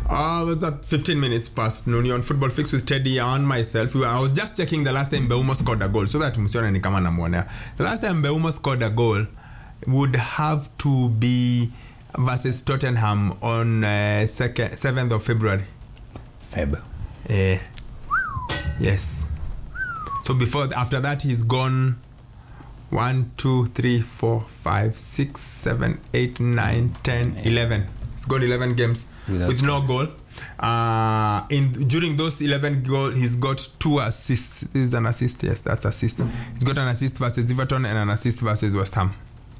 It's at 15 minutes past noon on Football Fix with Teddy and myself. I was just checking the last time Mbeumo scored a goal, so that msione ni kama namuonea. The last time Mbeumo scored a goal would have to be versus Tottenham on 7th of February. Yes. So after that he's gone 1, 2, 3, 4, 5, 6, 7, 8, 9, 10, 11. He's gone 11 games with no goal. During those 11 goals, he's got 2 assists. This is an assist. Yes, that's assist. He's got an assist versus Everton and an assist versus West Ham.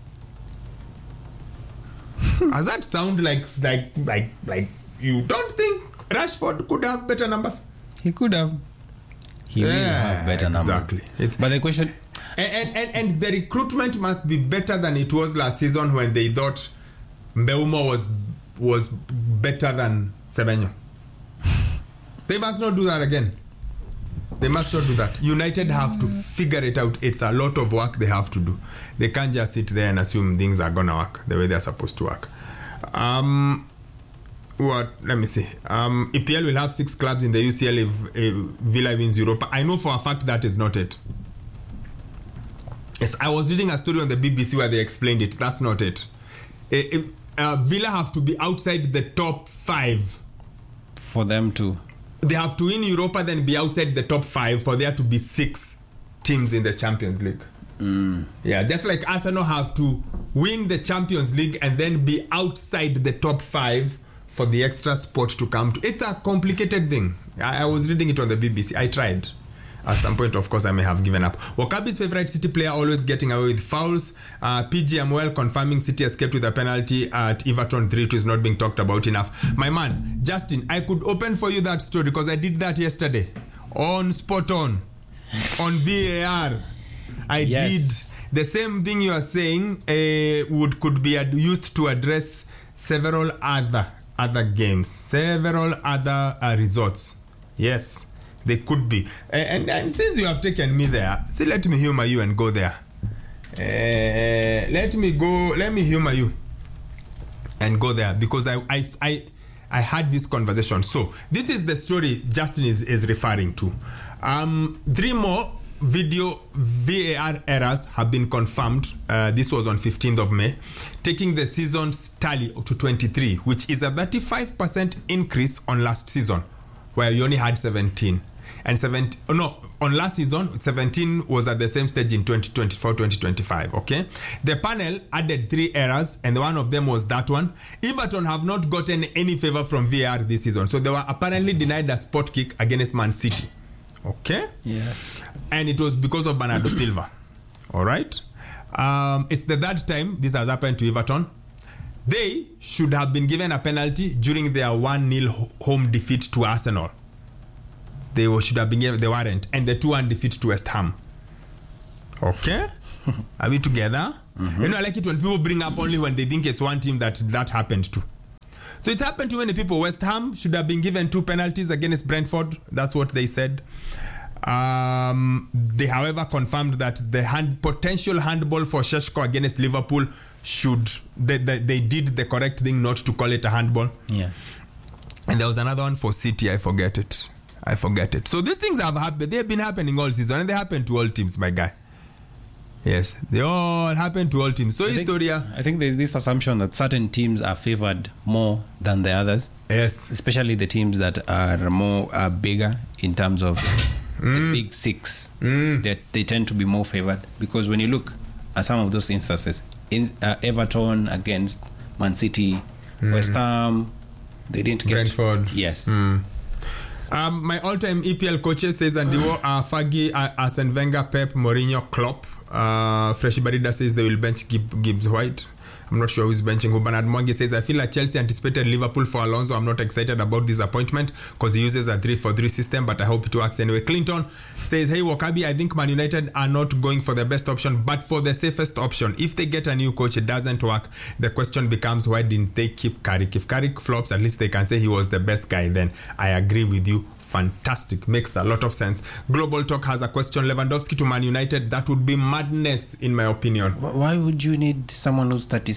Does that sound like you don't think Rashford could have better numbers? He could have. He will have better numbers. Exactly. But the question... And the recruitment must be better than it was last season when they thought Mbeumo was better than Semenyo. They must not do that again. They must not do that. United have to figure it out. It's a lot of work they have to do. They can't just sit there and assume things are gonna work the way they're supposed to work. Let me see. EPL will have 6 clubs in the UCL if Villa wins Europa. I know for a fact that is not it. Yes, I was reading a story on the BBC where they explained it. That's not it. Villa have to be outside the top 5 for them to. They have to win Europa, then be outside the top 5 for there to be 6 teams in the Champions League. Yeah, just like Arsenal have to win the Champions League and then be outside the top 5 for the extra spot to come to. It's a complicated thing. I was reading it on the BBC. I tried. At some point, of course, I may have given up. Wakabi's favorite City player always getting away with fouls. PG Amwell confirming City escaped with a penalty at Everton 3-2 is not being talked about enough. My man, Justin, I could open for you that story because I did that yesterday. On Spot On VAR. I did the same thing you are saying could be used to address several other games, several other resorts. Yes. They could be. And since you have taken me there, let me humor you and go there. Let me humor you and go there because I had this conversation. So this is the story Justin is referring to. 3 more video VAR errors have been confirmed. This was on 15th of May, taking the season's tally to 23, which is a 35% increase on last season, where you only had 17. And on last season, 17 was at the same stage in 2024-2025, okay? The panel added 3 errors, and one of them was that one. Everton have not gotten any favor from VAR this season, so they were apparently denied a spot kick against Man City, okay? Yes. And it was because of Bernardo Silva, all right? It's the third time this has happened to Everton. They should have been given a penalty during their 1-0 home defeat to Arsenal. They should have been given, they weren't, and the 2-1 defeat to West Ham. Okay? Are we together? Mm-hmm. You know, I like it when people bring up only when they think it's one team that happened to. So it's happened to many people. West Ham should have been given 2 penalties against Brentford. That's what they said. They, however, confirmed that the potential handball for Šeško against Liverpool they did the correct thing not to call it a handball. Yeah. And there was another one for City. I forget it. So these things have happened. They've been happening all season, and they happen to all teams, my guy. Yes, they all happen to all teams. So I think there's this assumption that certain teams are favored more than the others. Yes. Especially the teams that are more bigger in terms of the big 6. That they tend to be more favored. Because when you look at some of those instances, Everton against Man City, West Ham, they didn't get Brentford. Yes. My all-time EPL coaches says Andiwo, Fergie, Arsene Wenger, Pep, Mourinho, Klopp. Freshy Barida says they will bench Gibbs White. I'm not sure who's benching who. Bernard Mwangi says, I feel like Chelsea anticipated Liverpool for Alonso. I'm not excited about this appointment because he uses a 3-4-3 system, but I hope it works anyway. Clinton says, hey Wakabi, I think Man United are not going for the best option, but for the safest option. If they get a new coach, it doesn't work. The question becomes, why didn't they keep Carrick? If Carrick flops, at least they can say he was the best guy then. I agree with you. Fantastic. Makes a lot of sense. Global Talk has a question. Lewandowski to Man United. That would be madness in my opinion. Why would you need someone who's 36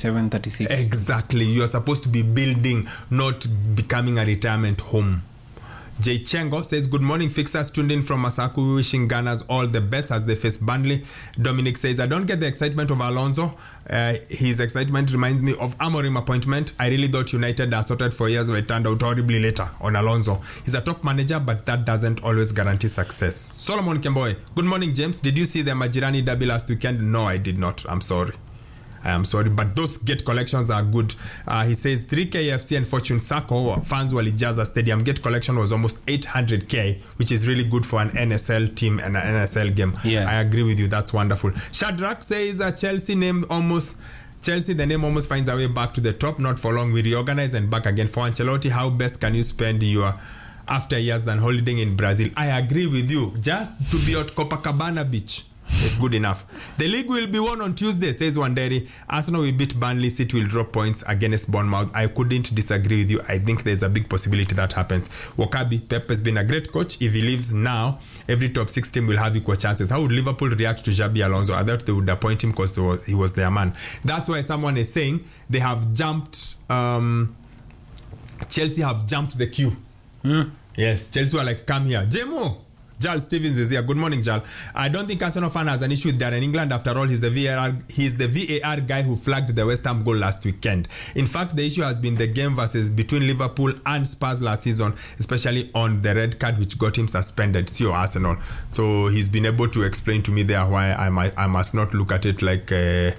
37, 36. Exactly. You are supposed to be building, not becoming a retirement home. Jay Chengo says, good morning, fixers tuned in from Masaku, wishing Gunners all the best as they face Burnley. Dominic says, I don't get the excitement of Alonso. His excitement reminds me of Amorim appointment. I really thought United are sorted for years, but it turned out horribly later on Alonso. He's a top manager, but that doesn't always guarantee success. Solomon Kemboy, good morning, James. Did you see the Majirani derby last weekend? No, I did not. I'm sorry. I am sorry, but those gate collections are good. He says 3K FC and Fortune Sacco fans walijaza stadium. Gate collection was almost 800K, which is really good for an NSL team and an NSL game. Yes. I agree with you. That's wonderful. Shadrach says Chelsea, the name almost finds a way back to the top. Not for long, we reorganize and back again. For Ancelotti, how best can you spend your after years than holidaying in Brazil? I agree with you. Just to be at Copacabana Beach is good enough. The league will be won on Tuesday, says Wanderi. Arsenal will beat Burnley. City will drop points against Bournemouth. I couldn't disagree with you. I think there's a big possibility that happens. Wakabi, Pep has been a great coach. If he leaves now, every top 6 team will have equal chances. How would Liverpool react to Xabi Alonso? I thought they would appoint him because he was their man. That's why someone is saying they have jumped. Chelsea have jumped the queue. Yes, Chelsea are like, come here. JMO. Jal Stevens is here. Good morning, Jal. I don't think Arsenal fan has an issue with Darren England. After all, he's the VAR guy who flagged the West Ham goal last weekend. In fact, the issue has been the game between Liverpool and Spurs last season, especially on the red card which got him suspended. CEO Arsenal. So he's been able to explain to me there why I must not look at it like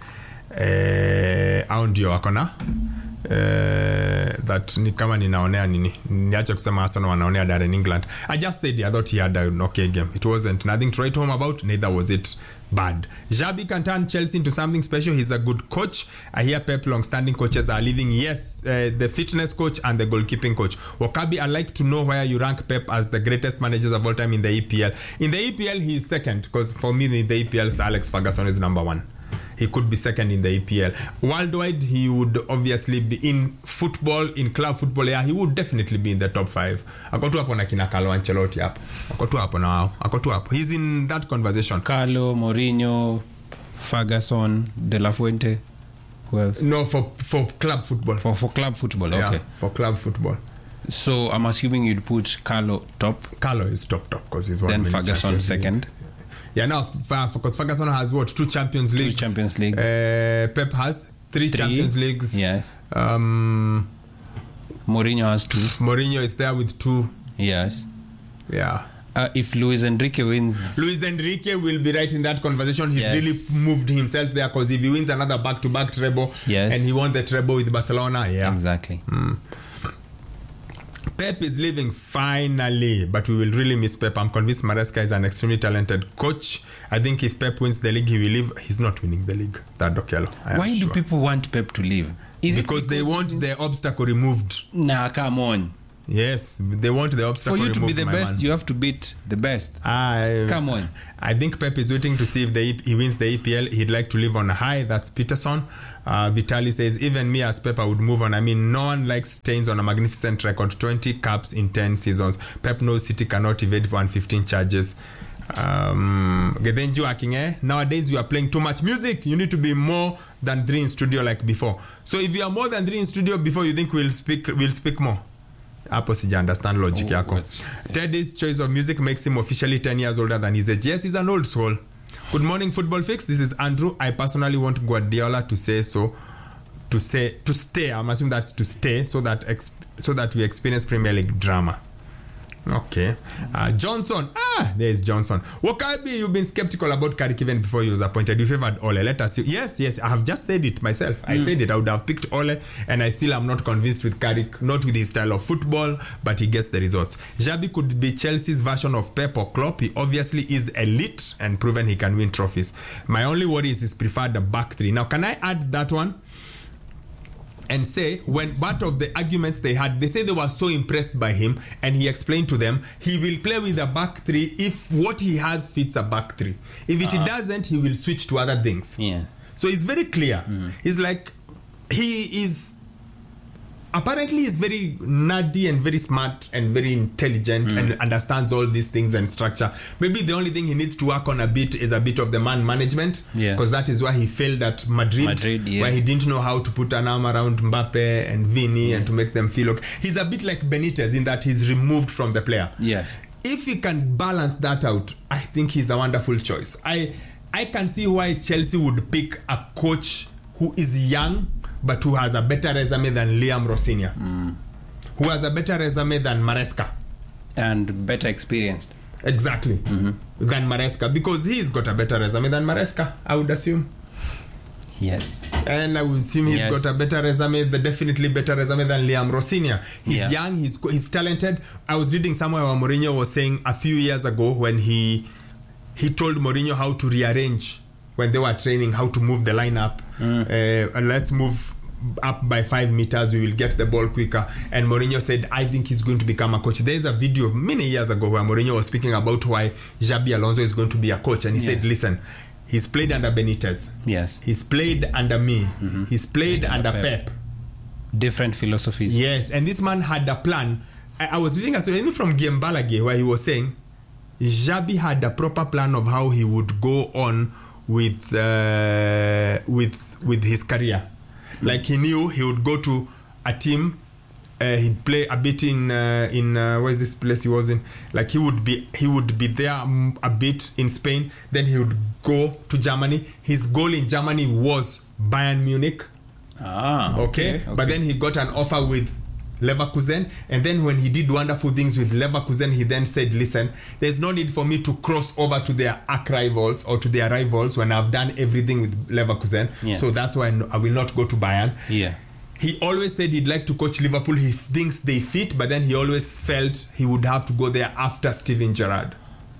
aundio akona. That ni kama ninaonea nini, niache kusema Arsenal wanaonea Darren England. I just said I thought he had an okay game. It wasn't nothing to write home about, neither was it bad. Xabi can turn Chelsea into something special. He's a good coach. I hear Pep long-standing coaches are leaving. Yes, the fitness coach and the goalkeeping coach. Wakabi, I'd like to know where you rank Pep as the greatest managers of all time in the EPL. In the EPL, he's second, because for me in the EPL, Alex Ferguson is number 1. He could be second in the EPL. Worldwide, he would obviously be in football, in club football. Yeah, he would definitely be in the top 5. Ako tu hapo na kina Carlo Ancelotti hapo. Ako tu hapo na wao. Ako tu hapo. He's in that conversation. Carlo, Mourinho, Ferguson, De La Fuente. Who else? No, for club football. For club football, okay. Yeah, for club football. So I'm assuming you'd put Carlo top. Carlo is top because he's one. Then Ferguson second. Yeah, now because Ferguson has what? 2 Champions Leagues. 2 Champions Leagues. Pep has 3 Champions Leagues. Yeah. Mourinho has 2. Mourinho is there with 2. Yes. Yeah. If Luis Enrique wins, Luis Enrique will be right in that conversation. He's really moved himself there, because if he wins another back-to-back treble, and he won the treble with Barcelona, exactly. Pep is leaving finally, but we will really miss Pep. I'm convinced Maresca is an extremely talented coach. I think if Pep wins the league, he will leave. He's not winning the league. That Dokelo. Why do people want Pep to leave? Because they want the obstacle removed. Nah, come on. Yes, they want the obstacle removed. For you to be the best, you have to beat the best. Come on. I think Pep is waiting to see if he wins the EPL. He'd like to live on a high. That's Peterson. Vitali says, even me as Pep, I would move on. I mean, no one likes stains on a magnificent record. 20 caps in 10 seasons. Pep knows City cannot evade 115 charges. Nowadays you are playing too much music. You need to be more than 3 in studio like before. So if you are more than 3 in studio before, you think we'll speak more? Hapo sija understand logic yako. Teddy's choice of music makes him officially 10 years older than his age. Yes, he's an old soul. Good morning, Football Fix. This is Andrew. I personally want Guardiola to stay. I'm assuming that's to stay so that we experience Premier League drama. Okay. Johnson. There's Johnson. Wakabi, you've been skeptical about Carrick even before he was appointed. You favored Ole. Let us see. Yes. I have just said it myself. I said it. I would have picked Ole, and I still am not convinced with Carrick. Not with his style of football, but he gets the results. Xabi could be Chelsea's version of Pep or Klopp. He obviously is elite and proven he can win trophies. My only worry is his preferred back 3. Now, can I add that one? And say, when part of the arguments they had, they say they were so impressed by him, and he explained to them he will play with a back 3 if what he has fits a back 3. If it doesn't, he will switch to other things. Yeah. So it's very clear. He's like, he is apparently he's very nerdy and very smart and very intelligent and understands all these things and structure. Maybe the only thing he needs to work on a bit is a bit of the man management, because that is why he failed at Madrid, where he didn't know how to put an arm around Mbappe and Vini and to make them feel okay. He's a bit like Benitez in that he's removed from the player. Yes. If he can balance that out, I think he's a wonderful choice. I can see why Chelsea would pick a coach who is young but who has a better resume than Liam Rosinha, who has a better resume than Maresca. And better experienced. Exactly. Than Maresca, because he's got a better resume than Maresca, I would assume. Yes. And I would assume he's got a better resume, definitely better resume than Liam Rosinha. He's young, he's talented. I was reading somewhere where Mourinho was saying a few years ago when he told Mourinho how to rearrange when they were training, how to move the lineup. Let's move up by 5 meters, we will get the ball quicker. And Mourinho said, I think he's going to become a coach. There's a video many years ago where Mourinho was speaking about why Xabi Alonso is going to be a coach. And he said, listen, he's played under Benitez. Yes. He's played under me. He's played under Pep. Different philosophies. Yes, and this man had a plan. I was reading a story from Guillaume Balaguer where he was saying Xabi had a proper plan of how he would go on with his career. Like he knew he would go to a team, he'd play a bit in where is this place he was in? Like he would be there a bit in Spain, then he would go to Germany. His goal in Germany was Bayern Munich. Okay. But then he got an offer with Leverkusen, and then when he did wonderful things with Leverkusen, he then said, listen, there's no need for me to cross over to their arch rivals or to their rivals when I've done everything with Leverkusen. So that's why I will not go to Bayern. He always said he'd like to coach Liverpool. He thinks they fit, but then he always felt he would have to go there after Steven Gerrard.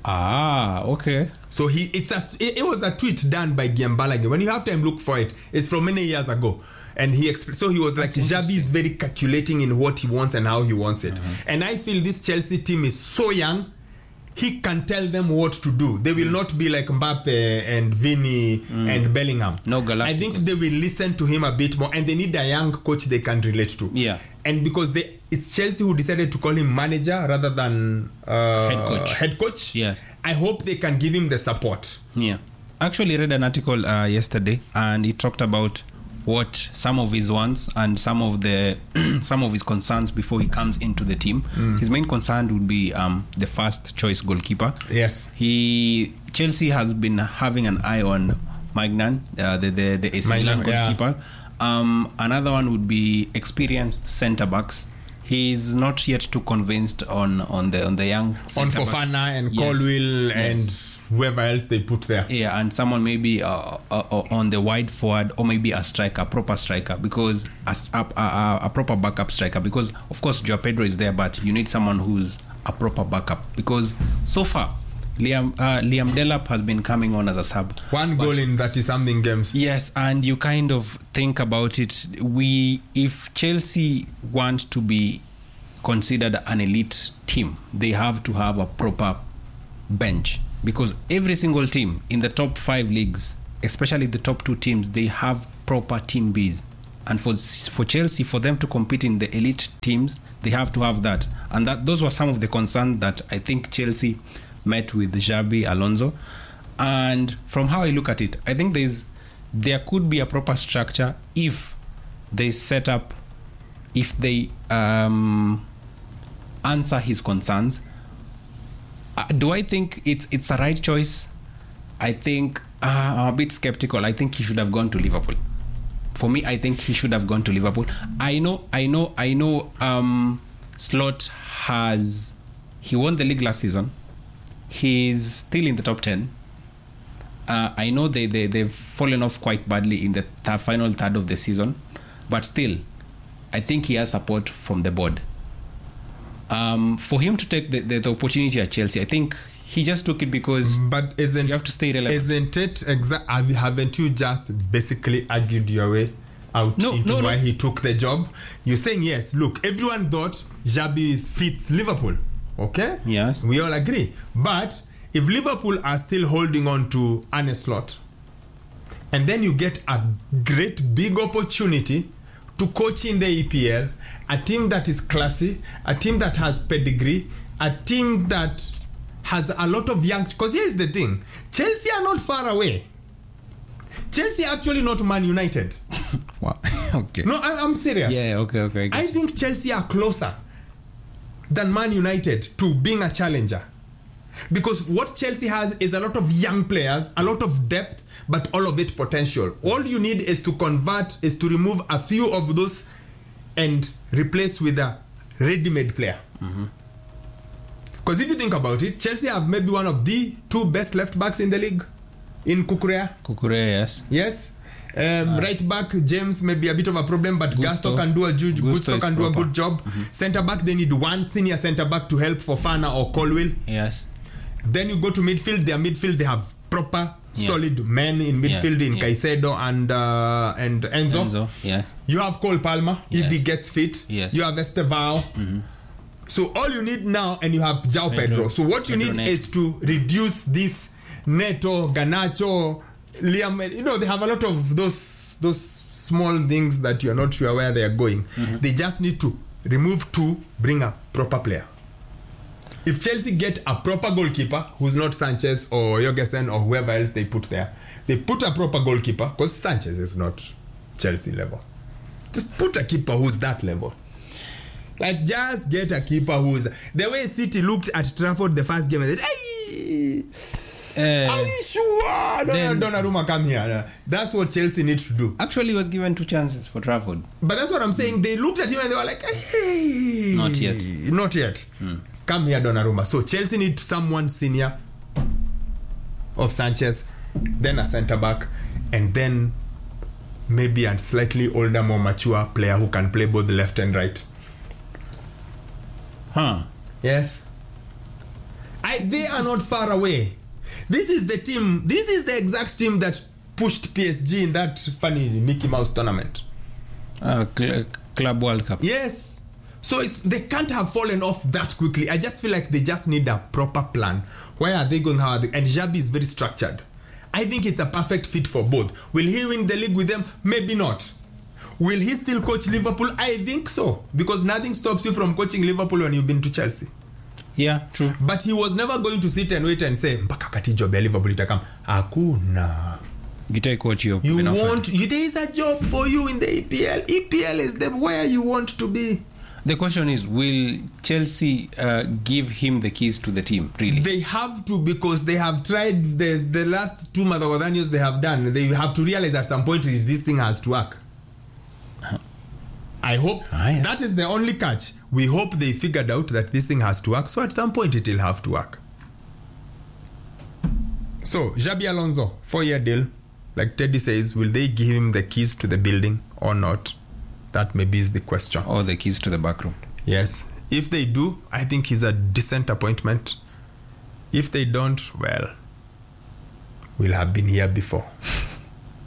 Okay. So it was a tweet done by Guillaume Balaguer. When you have time, look for it. It's from many years ago. And he was like, Xabi is very calculating in what he wants and how he wants it. And I feel this Chelsea team is so young, he can tell them what to do. They will not be like Mbappe and Vini and Bellingham. No Galacticos. I think they will listen to him a bit more, and they need a young coach they can relate to. And because it's Chelsea who decided to call him manager rather than head coach. I hope they can give him the support. Actually read an article yesterday, and he talked about what some of his wants and some of his concerns before he comes into the team. His main concern would be the first choice goalkeeper. Chelsea has been having an eye on Maignan, the AC Milan goalkeeper. Another one would be experienced centre backs. He's not yet too convinced on the young on Fofana and Colwill and whoever else they put there. And someone maybe on the wide forward, or maybe a proper striker, because a proper backup striker, because of course Joao Pedro is there, but you need someone who's a proper backup, because so far Liam Delap has been coming on as a sub. One goal in 30-something games. Yes, and you kind of think about it. If Chelsea want to be considered an elite team, they have to have a proper bench, because every single team in the top 5 leagues, especially the top 2 teams, they have proper team Bs. And for Chelsea, for them to compete in the elite teams, they have to have that. And those were some of the concerns that I think Chelsea met with Xabi Alonso. And from how I look at it, I think there could be a proper structure if they answer his concerns. Do I think it's a right choice? I think I'm a bit skeptical. I think he should have gone to Liverpool. For me, I think he should have gone to Liverpool. I know. Slot he won the league last season. He's still in the top 10. I know they've fallen off quite badly in the final third of the season, but still, I think he has support from the board. For him to take the opportunity at Chelsea, I think he just took it because you have to stay relevant. Isn't it haven't you just basically argued your way out into why he took the job? You're saying, yes, look, everyone thought Xabi fits Liverpool. Okay? Yes. We all agree. But if Liverpool are still holding on to Arne Slot, and then you get a great big opportunity to coach in the EPL, a team that is classy, a team that has pedigree, a team that has a lot of young... Because here's the thing, Chelsea are not far away. Chelsea are actually not Man United. Wow. Okay. No, I'm serious. Yeah, okay. I think Chelsea are closer than Man United to being a challenger. Because what Chelsea has is a lot of young players, a lot of depth, but all of it potential. All you need is to remove a few of those and replace with a ready-made player. Because if you think about it, Chelsea have maybe one of the 2 best left backs in the league. In Kukurea, yes. Yes. Right back, James may be a bit of a problem, but Gusto can do a good job. Centre back, they need one senior centre back to help Fofana or Colwill. Yes. Then you go to midfield. They have proper solid men in midfield in Caicedo and Enzo. Yes. You have Cole Palmer if he gets fit. Yes. You have Estevao. So all you need now, and you have João Pedro. So what you need is to reduce this Neto, Garnacho, Liam. They have a lot of those small things that you're not sure where they are going. They just need to remove 2, bring a proper player. If Chelsea get a proper goalkeeper who's not Sanchez or Jorgensen or whoever else they put there, they put a proper goalkeeper, because Sanchez is not Chelsea level. Just put a keeper who's that level. Like, just get a keeper who's... The way City looked at Trafford the first game, they said, hey! Are we sure? Donnarumma, come here. That's what Chelsea needs to do. Actually, he was given 2 chances for Trafford. But that's what I'm saying. They looked at him and they were like, hey! Not yet. Come here, Donnarumma. So Chelsea need someone senior of Sanchez, then a centre back, and then maybe a slightly older, more mature player who can play both left and right. Yes. They are not far away. This is the team. This is the exact team that pushed PSG in that funny Mickey Mouse tournament. Club World Cup. Yes. So they can't have fallen off that quickly. I just feel like they just need a proper plan. Where are they going? How are they? And Xabi is very structured. I think it's a perfect fit for both. Will he win the league with them? Maybe not. Will he still coach Liverpool? I think so. Because nothing stops you from coaching Liverpool when you've been to Chelsea. Yeah, true. But he was never going to sit and wait and say, mpaka kati job ya Liverpool itakam. Hakuna. You take what you want. There is a job for you in the EPL. EPL is where you want to be. The question is, will Chelsea give him the keys to the team, really? They have to, because they have tried the last 2 Madagodanios they have done. They have to realize at some point this thing has to work. I hope. That is the only catch. We hope they figured out that this thing has to work. So at some point it will have to work. So, Xabi Alonso, 4-year deal. Like Teddy says, will they give him the keys to the building or not? That maybe is the question. Or the keys to the back room. Yes. If they do, I think he's a decent appointment. If they don't, well, we'll have been here before.